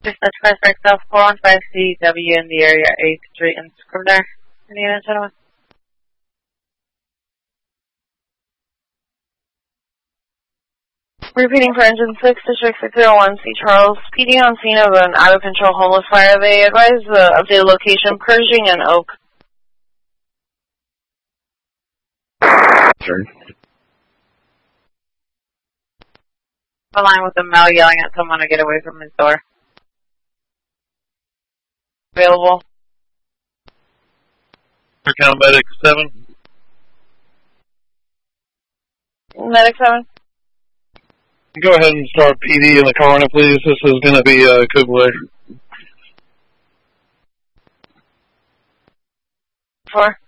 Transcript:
Dispatch 5 South 415 CW in the area 8th Street and Scrivener. Any unit, gentlemen? Repeating for engine 6, District 601, C. Charles. PD on scene of an out-of-control homeless fire. They advise the updated location, Pershing and Oak. Turn. The line with the male yelling at someone to get away from his door. Available. Account Medic 7. Medic 7. Go ahead and start PD in the car, please. This is going to be Kublai. 4.